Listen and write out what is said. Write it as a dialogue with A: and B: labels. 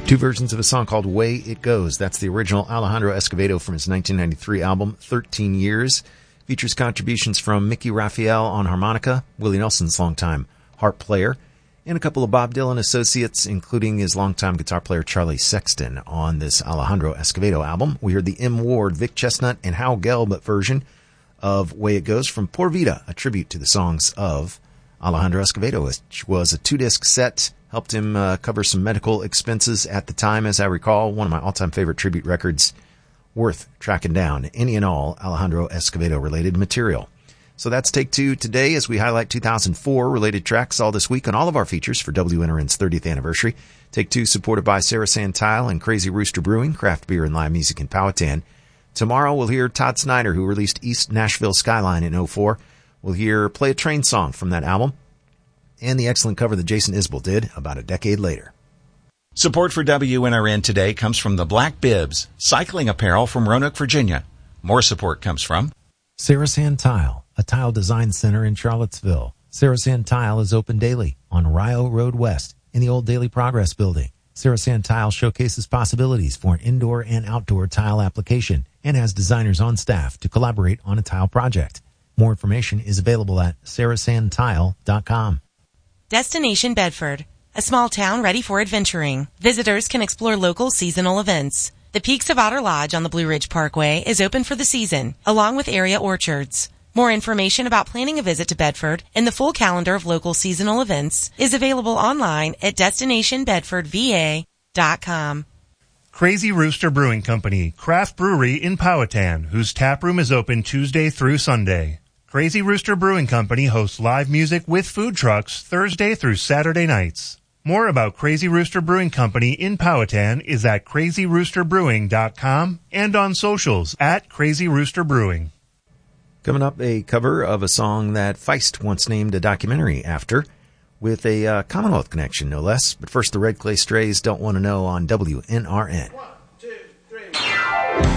A: Two versions of a song called Way It Goes. That's the original Alejandro Escovedo from his 1993 album, 13 Years. Features contributions from Mickey Raphael on harmonica, Willie Nelson's longtime harp player, and a couple of Bob Dylan associates, including his longtime guitar player Charlie Sexton on this Alejandro Escovedo album. We heard the M. Ward, Vic Chestnut, and Hal Gelb version of Way It Goes from Por Vida, a tribute to the songs of Alejandro Escovedo, which was a 2-disc set. Helped him cover some medical expenses at the time, as I recall. One of my all-time favorite tribute records, worth tracking down any and all Alejandro Escovedo-related material. So that's Take Two today as we highlight 2004 related tracks all this week on all of our features for WNRN's 30th anniversary. Take Two supported by Sarah Sand Tile and Crazy Rooster Brewing, craft beer and live music in Powhatan. Tomorrow we'll hear Todd Snyder, who released East Nashville Skyline in 2004. We'll hear Play a Train song from that album, and the excellent cover that Jason Isbell did about a decade later.
B: Support for WNRN today comes from the Black Bibs, cycling apparel from Roanoke, Virginia. More support comes from
A: Sarah Sand Tile, a tile design center in Charlottesville. Sarah Sand Tile is open daily on Rio Road West in the old Daily Progress building. Sarah Sand Tile showcases possibilities for an indoor and outdoor tile application and has designers on staff to collaborate on a tile project. More information is available at sarahsandtile.com.
C: Destination Bedford, a small town ready for adventuring. Visitors can explore local seasonal events. The Peaks of Otter Lodge on the Blue Ridge Parkway is open for the season, along with area orchards. More information about planning a visit to Bedford and the full calendar of local seasonal events is available online at destinationbedfordva.com.
D: Crazy Rooster Brewing Company, craft brewery in Powhatan, whose taproom is open Tuesday through Sunday. Crazy Rooster Brewing Company hosts live music with food trucks Thursday through Saturday nights. More about Crazy Rooster Brewing Company in Powhatan is at crazyroosterbrewing.com and on socials at Crazy Rooster Brewing.
A: Coming up, a cover of a song that Feist once named a documentary after, with a Commonwealth connection, no less. But first, the Red Clay Strays Don't Want to Know on WNRN.